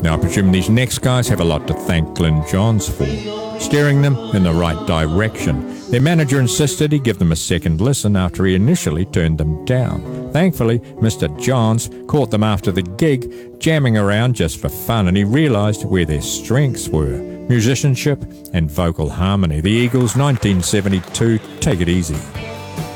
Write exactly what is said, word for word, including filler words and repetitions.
Now, I presume these next guys have a lot to thank Glyn Johns for, steering them in the right direction. Their manager insisted he give them a second listen after he initially turned them down. Thankfully, Mister Johns caught them after the gig, jamming around just for fun, and he realised where their strengths were: musicianship and vocal harmony. The Eagles, nineteen seventy-two, Take It Easy.